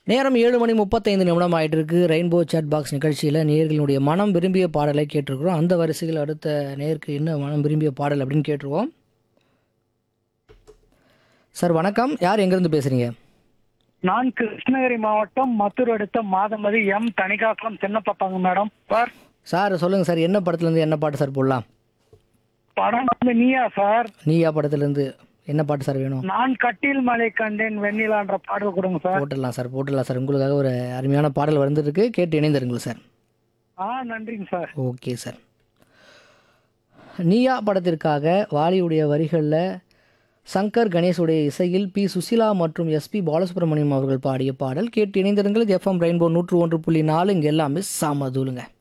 நேரம் 7:35 ஆயிட்டு இருக்கு. ரெயின்போ சாட் பாக்ஸ் நிகழ்ச்சியில் நேயர்களுடைய மனம் விரும்பிய பாடலை கேட்டிருக்கிறோம். அந்த வரிசையில் அடுத்த நேயருக்கு என்ன மனம் விரும்பிய பாடல் அப்படின்னு கேட்டுருவோம். சார் வணக்கம், யார் எங்கேருந்து பேசுகிறீங்க? நான் கிருஷ்ணகிரி மாவட்டம் மத்தூர் அடுத்த மாதமதி எம் தணிகாசலம் சின்ன பாப்பாங்க மேடம். சார் சார் சொல்லுங்கள் சார், என்ன படத்துலேருந்து என்ன பாட்டு சார் போடலாம்? படம் வந்து நீயா சார். நீயா படத்துலேருந்து என்ன பாட்டு சார் வேணும்? நான் கட்டில் மலை கண்டேன் வெண்ணிலான்ற பாடல் கொடுங்க சார். போட்டுடலாம் சார். உங்களுக்காக ஒரு அருமையான பாடல் வந்துருக்கு, கேட்டு இணைந்திருங்கள் சார். நன்றிங்க சார். Okay sir. நீயா படத்திற்காக வாலியுடைய வரிகளில் சங்கர் கணேஷுடைய இசையில் பி சுசிலா மற்றும் எஸ்பி பாலசுப்ரமணியம் அவர்கள் பாடிய பாடல் கேட்டு இணைந்திருங்கள். எஃப்எம் ரெயின்போ 101.4 இங்கே எல்லாமே சாமதூளுங்க.